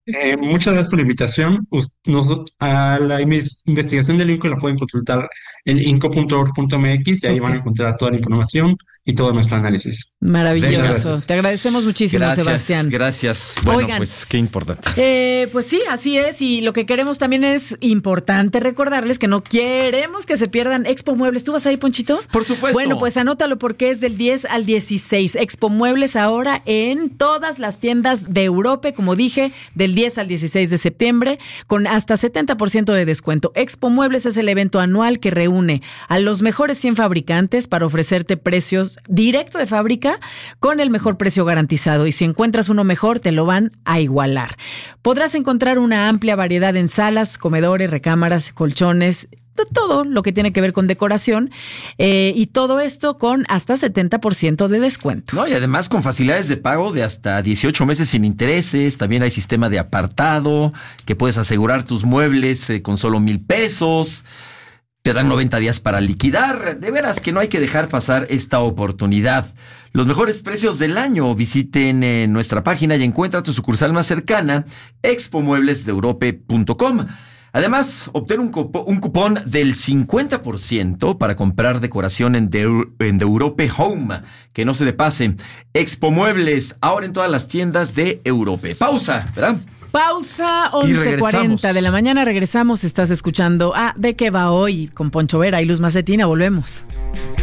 Muchas gracias por la invitación. A la investigación del INCO la pueden consultar en inco.org.mx y ahí Ok. van a encontrar toda la información y todo nuestro análisis. Muchas Maravilloso. gracias. Te agradecemos muchísimo, Gracias, Sebastián. gracias. Bueno, Oigan, pues qué importante. pues sí, así es. Y lo que queremos también es importante recordarles que no queremos que se pierdan Expo Muebles. ¿Tú vas ahí, Ponchito? Por supuesto. Bueno, pues anótalo porque es del 10 al 16. Expo Muebles ahora en todas las tiendas de Europa, como dije, del 10 al 16 de septiembre, con hasta 70% de descuento. Expo Muebles es el evento anual que reúne a los mejores 100 fabricantes para ofrecerte precios directo de fábrica con el mejor precio garantizado. Y si encuentras uno mejor, te lo van a igualar. Podrás encontrar una amplia variedad en salas, comedores, recámaras, colchones, de todo lo que tiene que ver con decoración, y todo esto con hasta 70% de descuento. No, y además con facilidades de pago de hasta 18 meses sin intereses. También hay sistema de apartado, que puedes asegurar tus muebles con solo 1,000 pesos. Te dan 90 días para liquidar. De veras que no hay que dejar pasar esta oportunidad. Los mejores precios del año. Visiten nuestra página y encuentra tu sucursal más cercana, expomueblesdeeurope.com. Además, obtén un cupón del 50% para comprar decoración en The Europe Home. Que no se te pase. Expo Muebles, ahora en todas las tiendas de Europe. Pausa, ¿verdad? Pausa, Y 11:40 de la mañana. Regresamos. Estás escuchando ¿De qué va hoy? Con Poncho Vera y Luz Macetina. Volvemos.